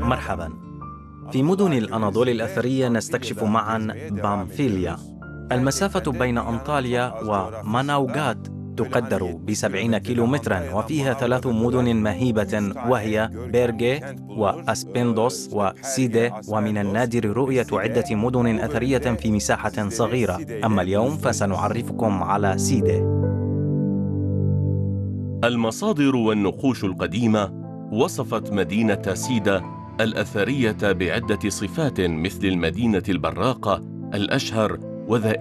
مرحباً. في مدن الأناضول الأثرية نستكشف معاً بامفيليا. المسافة بين أنطاليا وماناوغات تقدر ب70 كيلومتراً، وفيها 3 مدن مهيبة وهي بيرغي وأسبندوس وسيدي، ومن النادر رؤية عدة مدن أثرية في مساحة صغيرة. أما اليوم فسنعرفكم على سيدي. المصادر والنقوش القديمة وصفت مدينة سيدة الأثرية بعدة صفات، مثل المدينة البراقة الأشهر وذائقة